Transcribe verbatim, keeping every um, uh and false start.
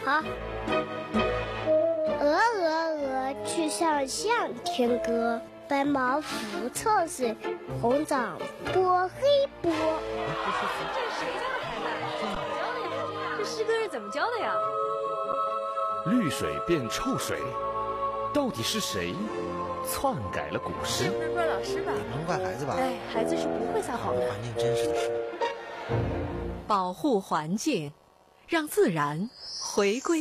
好。鹅鹅鹅，曲项向天歌，白毛浮凑水，红掌拨黑拨。 这是谁家的孩子？怎么教的呀？这诗歌是怎么教的呀？ 绿水变臭水，到底是谁篡改了古诗？ 这不能怪老师吧？ 也不能怪孩子吧？ 哎，孩子是不会撒谎的。 环境真实的是， 保护环境，让自然回归